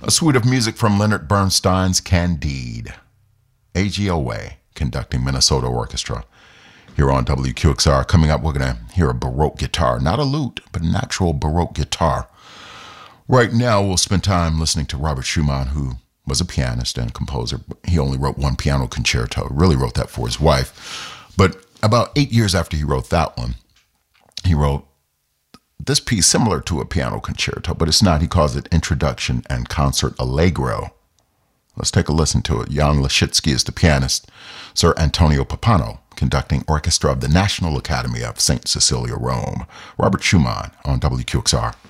A suite of music from Leonard Bernstein's Candide. A.G. Oway conducting Minnesota Orchestra. Here on WQXR, coming up, we're going to hear a Baroque guitar. Not a lute, but an actual Baroque guitar. Right now, we'll spend time listening to Robert Schumann, who was a pianist and composer. He only wrote one piano concerto. Really wrote that for his wife. But about 8 years after he wrote that one, he wrote this piece similar to a piano concerto, but it's not. He calls it Introduction and Concert Allegro. Let's take a listen to it. Jan Leschitsky is the pianist. Sir Antonio Pappano conducting Orchestra of the National Academy of St. Cecilia, Rome. Robert Schumann on WQXR.